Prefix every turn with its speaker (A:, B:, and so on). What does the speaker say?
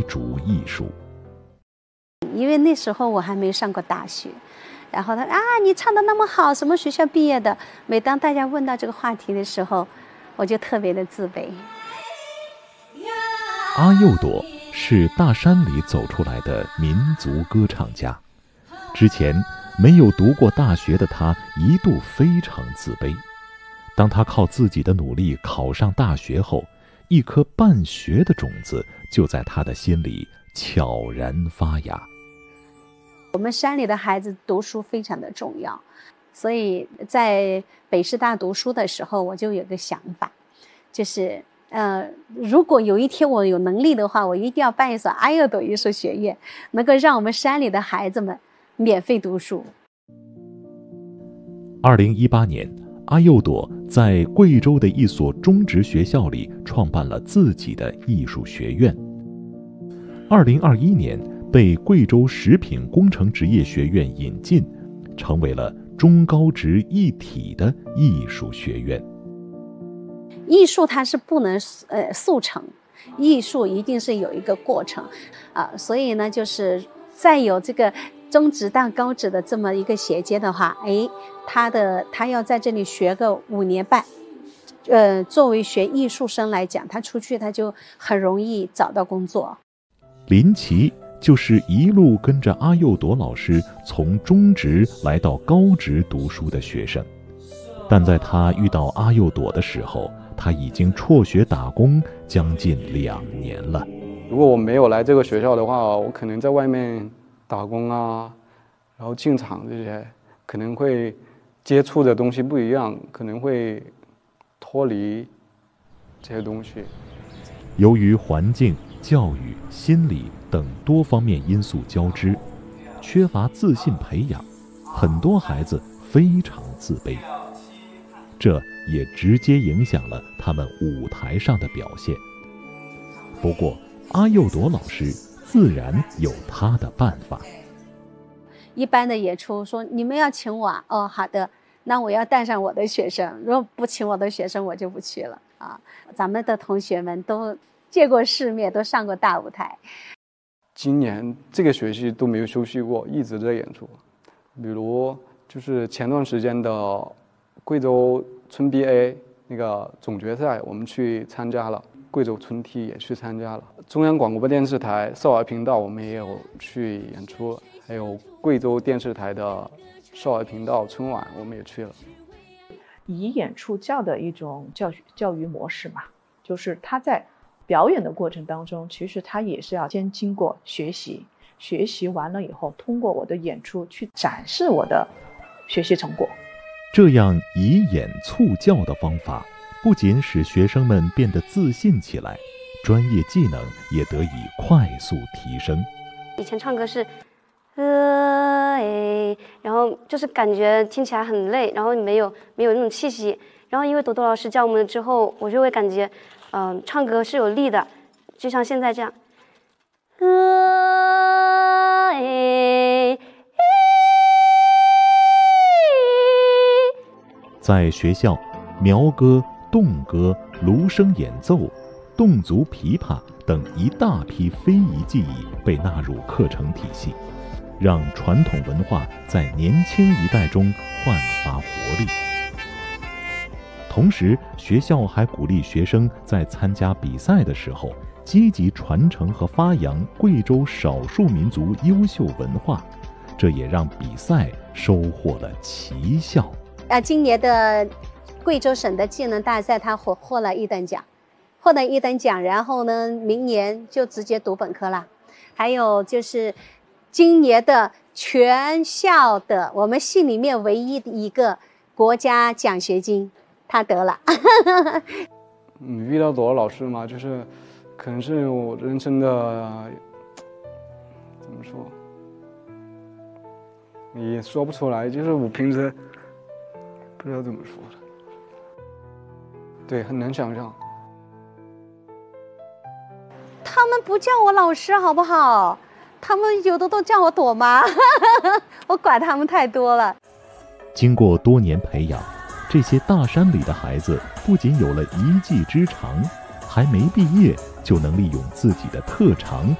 A: 逐艺术。
B: 因为那时候我还没上过大学，然后他啊，你唱得那么好，什么学校毕业的？每当大家问到这个话题的时候，我就特别的自卑。
A: 阿幼朵是大山里走出来的民族歌唱家，之前没有读过大学的他一度非常自卑。当他靠自己的努力考上大学后，一颗办学的种子就在他的心里悄然发芽。
B: 我们山里的孩子读书非常的重要，所以在北师大读书的时候，我就有个想法，就是如果有一天我有能力的话，我一定要办一所阿幼朵艺术学院，能够让我们山里的孩子们免费读书。
A: 2018年，阿幼朵在贵州的一所中职学校里创办了自己的艺术学院。2021年被贵州食品工程职业学院引进，成为了中高职一体的艺术学院。
B: 艺术它是不能速成，艺术一定是有一个过程所以呢，就是再有这个中职到高职的这么一个衔接的话，他要在这里学个5年半，作为学艺术生来讲，他出去他就很容易找到工作。
A: 林奇就是一路跟着阿幼朵老师从中职来到高职读书的学生，但在他遇到阿幼朵的时候，他已经辍学打工将近2年了。
C: 如果我没有来这个学校的话，我可能在外面打工啊，然后进厂这些，可能会接触的东西不一样，可能会脱离这些东西。
A: 由于环境、教育、心理等多方面因素交织，缺乏自信培养，很多孩子非常自卑，这也直接影响了他们舞台上的表现。不过阿幼朵老师自然有他的办法。
B: 一般的演出说你们要请我哦，好的，那我要带上我的学生，如果不请我的学生我就不去了咱们的同学们都见过世面，都上过大舞台。
C: 今年这个学期都没有休息过，一直在演出。比如就是前段时间的贵州村 BA 那个总决赛，我们去参加了，贵州村 T 也去参加了，中央广播电视台少儿频道我们也有去演出，还有贵州电视台的少儿频道春晚我们也去了。
D: 以演出教的一种教育模式嘛，就是他在表演的过程当中，其实他也是要先经过学习，学习完了以后，通过我的演出去展示我的学习成果。
A: 这样以演促教的方法，不仅使学生们变得自信起来，专业技能也得以快速提升。
E: 以前唱歌是然后就是感觉听起来很累，然后没有那种气息。然后因为朵朵老师教我们之后，我就会感觉唱歌是有力的，就像现在这样
A: 在学校，苗歌、侗歌、芦笙演奏、侗族琵琶等一大批非遗技艺被纳入课程体系，让传统文化在年轻一代中焕发活力。同时，学校还鼓励学生在参加比赛的时候，积极传承和发扬贵州少数民族优秀文化，这也让比赛收获了奇效。
B: 今年的贵州省的技能大赛，他获了1等奖，然后呢，明年就直接读本科了。还有就是今年的全校的我们系里面唯一的一个国家奖学金，他得了。
C: 遇到朵朵老师嘛，就是可能是我人生的怎么说，也说不出来，就是我平时不知道怎么说的，对，很难想象。
B: 他们不叫我老师好不好？他们有的都叫我朵妈，我管他们太多了。
A: 经过多年培养，这些大山里的孩子不仅有了一技之长，还没毕业就能利用自己的特长